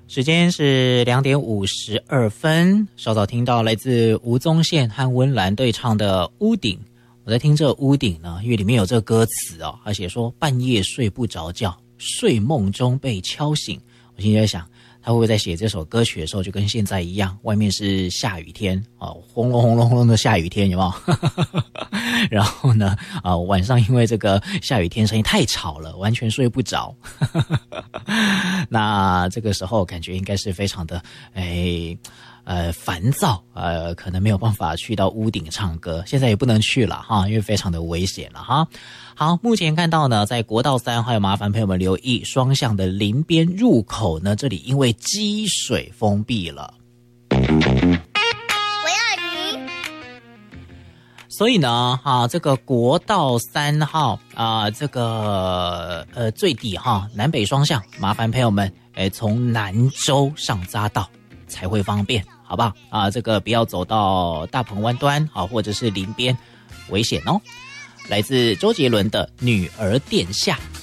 时间是2点52分，稍早听到来自吴宗宪和温岚对唱的《屋顶》。我在听这《屋顶》呢，因为里面有这个歌词哦，他写说半夜睡不着觉，睡梦中被敲醒。我现在在想，他会不会在写这首歌曲的时候就跟现在一样，外面是下雨天哦，轰隆轰隆轰隆的下雨天，有没有？然后呢，晚上因为这个下雨天声音太吵了，完全睡不着。那这个时候感觉应该是非常的烦躁，可能没有办法去到屋顶唱歌，现在也不能去了哈，因为非常的危险了哈。好，目前看到呢，在国道3还有麻烦朋友们留意双向的林边入口呢，这里因为积水封闭了。所以呢，这个国道3号这个最底南北双向，麻烦朋友们从南州上匝道才会方便，好不好？这个不要走到大鹏湾端或者是林边，危险哦。来自周杰伦的《女儿殿下》。